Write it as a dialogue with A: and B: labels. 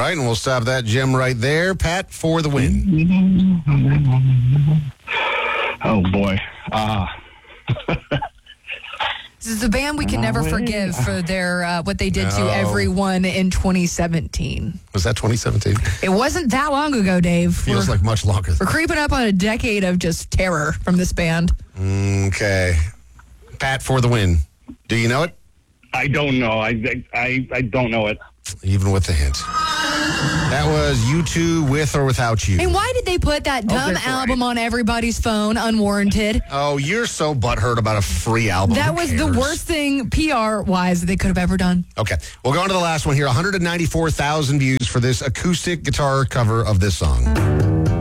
A: right, and we'll stop that gem right there. Pat, for the win.
B: Oh, boy.
C: This is a band we can never forgive for their what they did to everyone in 2017.
A: Was that 2017?
C: It wasn't that long ago, Dave.
A: Feels like much longer.
C: We're creeping up on a decade of just terror from this band.
A: Okay. Pat, for the win. Do you know it?
B: I don't know. I don't know it.
A: Even with the hint. That was U2 With or Without You.
C: And why did they put that dumb album on everybody's phone, unwarranted?
A: Oh, you're so butthurt about a free album.
C: That was the worst thing PR-wise that they could have ever done.
A: Okay. We'll go on to the last one here. 194,000 views for this acoustic guitar cover of this song.